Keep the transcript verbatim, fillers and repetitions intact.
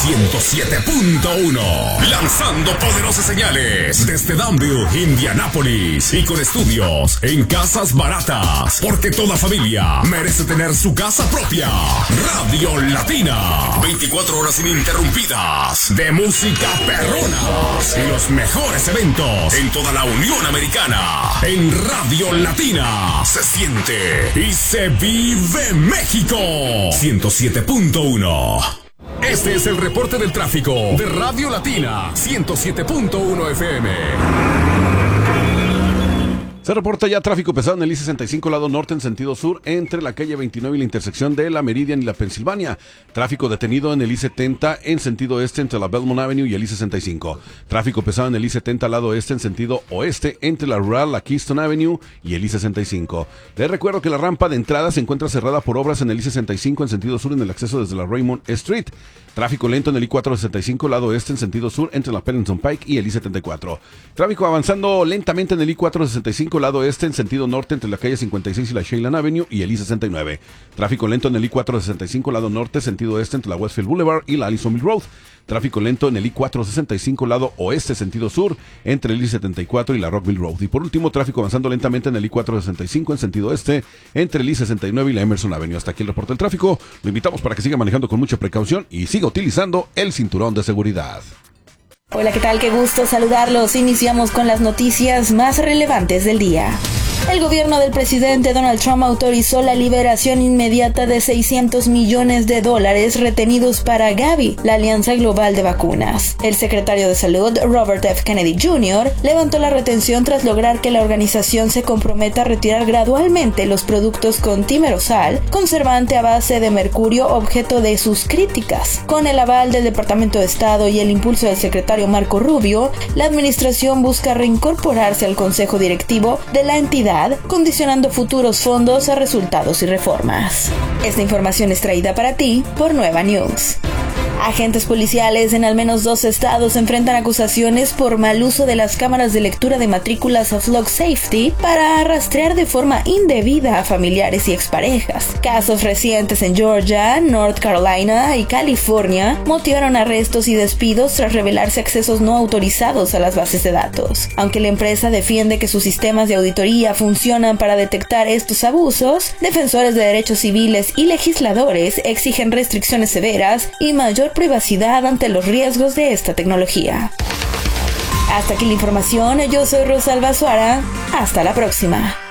ciento siete punto uno. Lanzando poderosas señales desde Danville, Indianápolis. Y con estudios en Casas Baratas. Porque toda familia merece tener su casa propia. Radio Latina. veinticuatro horas ininterrumpidas. De música perrona. Y los mejores eventos en toda la Unión Americana. En Radio Latina. Se siente y se vive México. ciento siete punto uno. Este es el reporte del tráfico de Radio Latina ciento siete punto uno F M. Se reporta ya tráfico pesado en el I sesenta y cinco lado norte en sentido sur entre la calle veintinueve y la intersección de la Meridian y la Pensilvania. Tráfico detenido en el I setenta en sentido este entre la Belmont Avenue y el I sesenta y cinco. Tráfico pesado en el I setenta lado este en sentido oeste entre la Rural, la Keystone Avenue y el I sesenta y cinco. Les recuerdo que la rampa de entrada se encuentra cerrada por obras en el I sesenta y cinco en sentido sur en el acceso desde la Raymond Street. Tráfico lento en el I cuatrocientos sesenta y cinco lado este en sentido sur entre la Pennington Pike y el I setenta y cuatro. Tráfico avanzando lentamente en el I cuatrocientos sesenta y cinco lado este en sentido norte entre la calle cincuenta y seis y la Shayland Avenue y el I sesenta y nueve. Tráfico lento en el I cuatrocientos sesenta y cinco lado norte sentido este entre la Westfield Boulevard y la Allisonville Road. Tráfico lento en el I cuatrocientos sesenta y cinco lado oeste sentido sur entre el I setenta y cuatro y la Rockville Road. Y por último, tráfico avanzando lentamente en el I cuatrocientos sesenta y cinco en sentido este entre el I sesenta y nueve y la Emerson Avenue. Hasta aquí el reporte del tráfico. Lo invitamos para que siga manejando con mucha precaución y siga utilizando el cinturón de seguridad. Hola, ¿qué tal? Qué gusto saludarlos. Iniciamos con las noticias más relevantes del día. El gobierno del presidente Donald Trump autorizó la liberación inmediata de seiscientos millones de dólares retenidos para Gavi, la Alianza Global de Vacunas. El secretario de Salud, Robert F. Kennedy junior, levantó la retención tras lograr que la organización se comprometa a retirar gradualmente los productos con timerosal, conservante a base de mercurio, objeto de sus críticas. Con el aval del Departamento de Estado y el impulso del secretario Marco Rubio, la administración busca reincorporarse al consejo directivo de la entidad, condicionando futuros fondos a resultados y reformas. Esta información es traída para ti por Nueva News. Agentes policiales en al menos dos estados enfrentan acusaciones por mal uso de las cámaras de lectura de matrículas of Log Safety para rastrear de forma indebida a familiares y exparejas. Casos recientes en Georgia, North Carolina y California motivaron arrestos y despidos tras revelarse accesos no autorizados a las bases de datos. Aunque la empresa defiende que sus sistemas de auditoría funcionan para detectar estos abusos, defensores de derechos civiles y legisladores exigen restricciones severas y mayor privacidad ante los riesgos de esta tecnología. Hasta aquí la información, yo soy Rosalba Suara, hasta la próxima.